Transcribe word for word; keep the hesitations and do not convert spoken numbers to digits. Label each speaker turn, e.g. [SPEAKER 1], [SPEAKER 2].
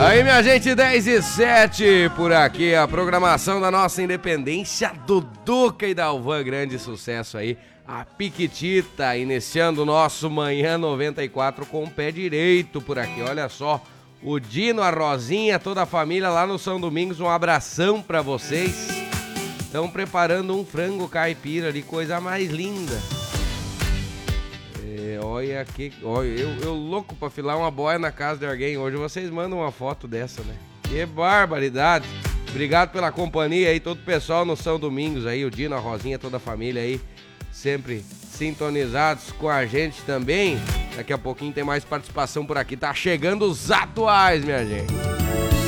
[SPEAKER 1] Aí, minha gente, dez e sete por aqui, a programação da nossa Independência do Duca e da Alvan, grande sucesso aí. A Piquitita, iniciando o nosso Manhã noventa e quatro com o pé direito por aqui, olha só. O Dino, a Rosinha, toda a família lá no São Domingos, um abração pra vocês. Estão preparando um frango caipira ali, coisa mais linda. É, olha aqui, olha, eu, eu louco pra filar uma boia na casa de alguém. Hoje vocês mandam uma foto dessa, né? Que barbaridade. Obrigado pela companhia aí, todo o pessoal no São Domingos aí, o Dino, a Rosinha, toda a família aí, sempre sintonizados com a gente também. Daqui a pouquinho tem mais participação por aqui. Tá chegando os atuais, minha gente.